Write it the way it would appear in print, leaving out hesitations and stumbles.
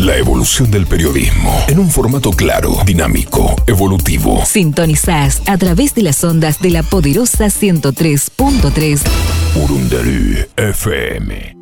La evolución del periodismo en un formato claro, dinámico, evolutivo. Sintonizás a través de las ondas de la poderosa 103.3 Urundarú FM.